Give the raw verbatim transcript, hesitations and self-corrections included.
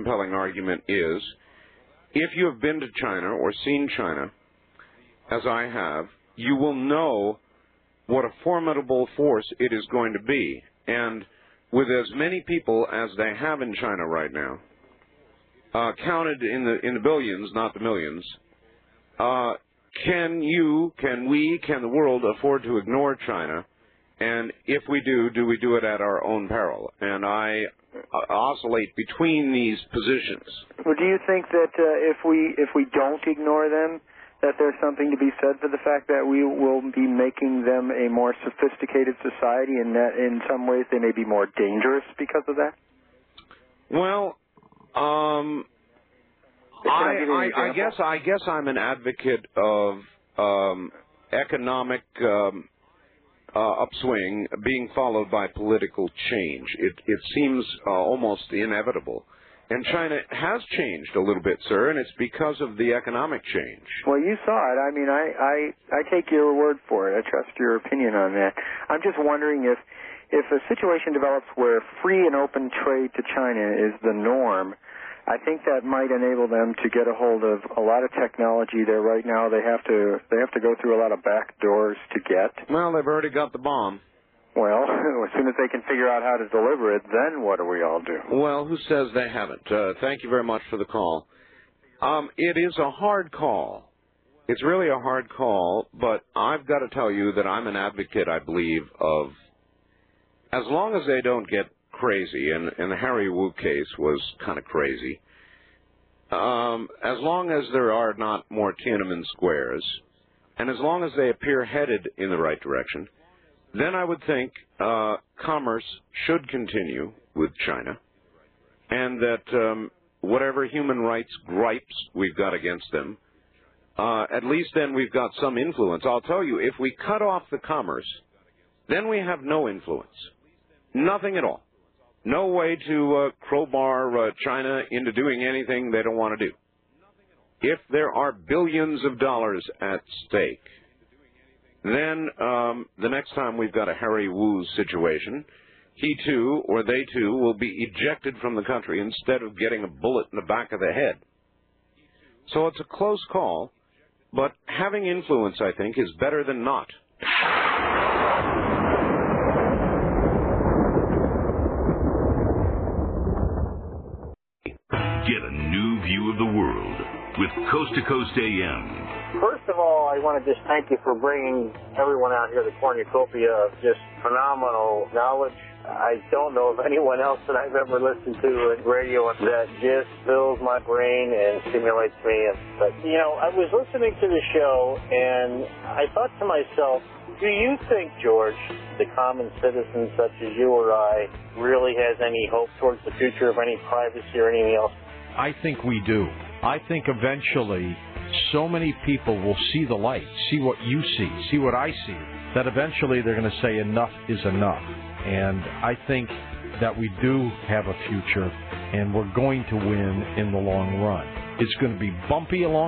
compelling argument is, if you have been to China or seen China, as I have, you will know what a formidable force it is going to be. And with as many people as they have in China right now, uh, counted in the in the billions, not the millions, uh, can you, can we, can the world afford to ignore China? And if we do, do we do it at our own peril? And I uh, oscillate between these positions. Well, do you think that uh, if we if we don't ignore them, that there's something to be said for the fact that we will be making them a more sophisticated society, and that in some ways they may be more dangerous because of that? Well, um, I, I, I guess I guess I'm an advocate of um, economic um, uh, upswing being followed by political change. It it seems uh, almost inevitable. And China has changed a little bit, sir, and it's because of the economic change. Well, you saw it. I mean, I, I, I take your word for it. I trust your opinion on that. I'm just wondering if, if a situation develops where free and open trade to China is the norm, I think that might enable them to get a hold of a lot of technology that right now they have to they have to go through a lot of back doors to get. Well, they've already got the bomb. Well, as soon as they can figure out how to deliver it, then what do we all do? Well, who says they haven't? Uh, thank you very much for the call. Um, it is a hard call. It's really a hard call, but I've got to tell you that I'm an advocate, I believe, of as long as they don't get crazy, and, and the Harry Wu case was kind of crazy, um, as long as there are not more Tiananmen squares, and as long as they appear headed in the right direction, then I would think uh, commerce should continue with China, and that um, whatever human rights gripes we've got against them, uh, at least then we've got some influence. I'll tell you, if we cut off the commerce, then we have no influence. Nothing at all. No way to uh, crowbar uh, China into doing anything they don't want to do. If there are billions of dollars at stake, then um, the next time we've got a Harry Wu situation, he too, or they too, will be ejected from the country instead of getting a bullet in the back of the head. So it's a close call, but having influence, I think, is better than not. Get a new view of the world with Coast to Coast A M. First of all, I want to just thank you for bringing everyone out here the cornucopia of just phenomenal knowledge. I don't know of anyone else that I've ever listened to in radio that just fills my brain and stimulates me. But, you know, I was listening to the show, and I thought to myself, do you think, George, the common citizen such as you or I really has any hope towards the future of any privacy or anything else? I think we do. I think eventually so many people will see the light, see what you see, see what I see, that eventually they're going to say enough is enough. And I think that we do have a future, and we're going to win in the long run. It's going to be bumpy along